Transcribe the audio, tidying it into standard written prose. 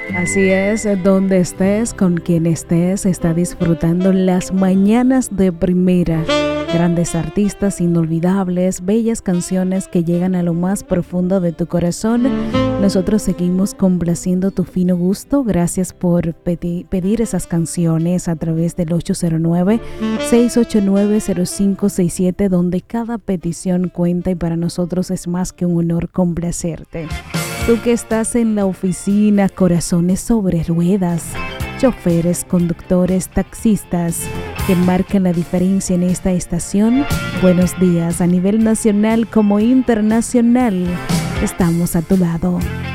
Así es, donde estés, con quien estés, está disfrutando las mañanas de primera. Grandes artistas inolvidables, bellas canciones que llegan a lo más profundo de tu corazón. Nosotros seguimos complaciendo tu fino gusto. Gracias por pedir esas canciones a través del 809-689-0567, donde cada petición cuenta y para nosotros es más que un honor complacerte. Tú que estás en la oficina, corazones sobre ruedas, choferes, conductores, taxistas que marcan la diferencia en esta estación, buenos días a nivel nacional como internacional. Estamos a tu lado.